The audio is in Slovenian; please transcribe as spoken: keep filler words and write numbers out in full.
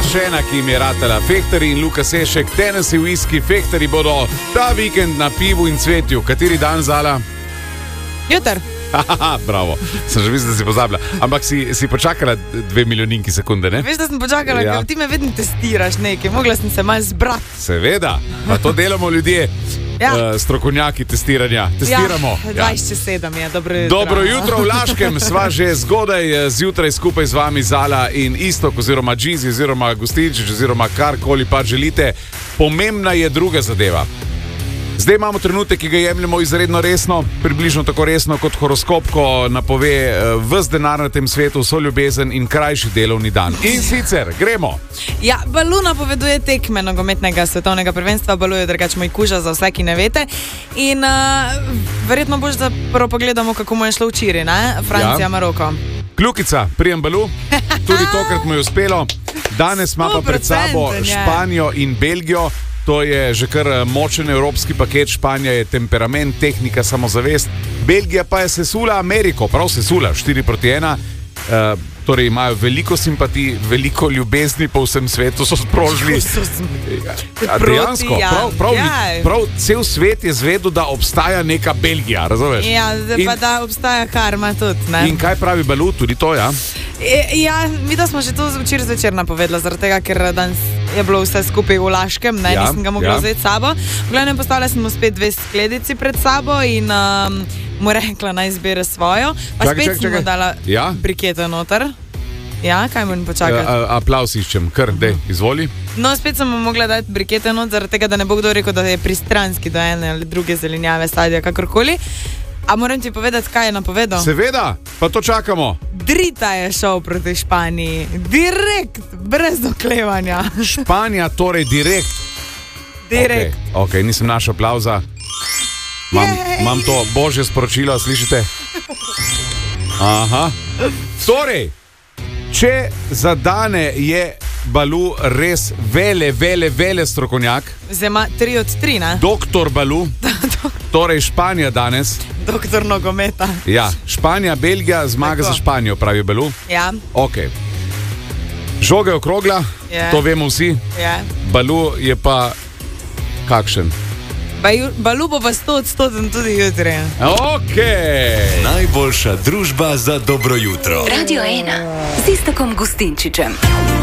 še ena, ki jim je ratala. Fehtari in Luka Sešek, Tennessee Whiskey, Fehtari bodo ta vikend na pivu in cvetju. Kateri dan, Zala? Jutr. Haha, bravo. Sem že mislil, da si pozabila. Ampak si, si počakala dve milijoninki sekunde, ne? Veš, da sem počakala, ja. Ker ti me vedno testiraš nekaj. Mogla sem se malo zbrati. Seveda. Pa to delamo ljudje. Ja. Uh, strokovnjaki testiranja. Testiramo. Ja, dvajset sedem je. Dobro jutro. Dobro jutro v Laškem. Sva že zgodaj zjutraj skupaj z vami, Zala in Istok oziroma Džizi oziroma Gustinčič oziroma karkoli pa želite. Pomembna je druga zadeva. Zdaj imamo trenutek, ki ga jemljemo izredno resno, približno tako resno kot horoskop, ko napove ves denar na tem svetu, vso ljubezen in krajši delovni dan. In sicer, gremo. Ja, Balu napoveduje tekme nogometnega svetovnega prvenstva. Balu je drugač moj kuža za vse, ki ne veste. In uh, verjetno boš, da prvo pogledamo, kako mu je šlo včeraj, ne? Francija, ja. Maroko. Kljukica, prijem Balu, tudi tokrat mu je uspelo. Danes ima pa pred sabo Španijo in Belgijo. To je že kar močen evropski paket. Španija je temperament, tehnika, samozavest. Belgija pa je sesula Ameriko, prav sesula, štiri proti ena. Uh, torej imajo veliko simpatij, veliko ljubezni po vsem svetu, so sprožili. Ja, dejansko, prav, prav, prav cel svet je zvedel, da obstaja neka Belgija, razumeš? Ja, in, pa da obstaja karma tudi, ne? In kaj pravi Balu, tudi to, ja? E, ja, mi da smo že to včeraj zvečer napovedali, zaradi tega, ker danes je bilo vse skupaj v Laškem, ne, ja, nisem ga mogla ja. vzeti sabo. V glavnem postavila sem mu spet dve skledici pred sabo in um, mu rekla, naj izbere svojo. Pa čakaj, spet čakaj, sem mu dala ja? brikete noter. Ja, kaj moram počakati? A, aplaus iščem, kar, dej, izvoli. No, spet sem mu mogla dati brikete noter, zaradi tega, da ne bo kdo rekel, da je pristranski do ene ali druge zelenjave, sadja, kakorkoli. A moram ti povedati, kaj je napovedal? Seveda, pa to čakamo. Drita je šel proti Španiji. Direkt, brez doklevanja. Španija torej direkt. Direkt. Ok, okay, nisem našel aplauza. Mam, mam to božje sporočilo, slišite? Aha. Torej, če zadane je Balu res vele, vele, vele strokovnjak. Zema tri od tri, ne? Doktor Balu. Torej Španija danes. Doktor nogometa. Ja, Španija, Belgija, zmaga za Španijo, pravi Balu. Ja. Ok. Žoga je okrogla, yeah. To vemo vsi. Yeah. Balu je pa kakšen? Balu bo pa sto odstoten tudi jutri. Ok. Najboljša družba za dobro jutro. Radio ena z Istokom Gustinčičem.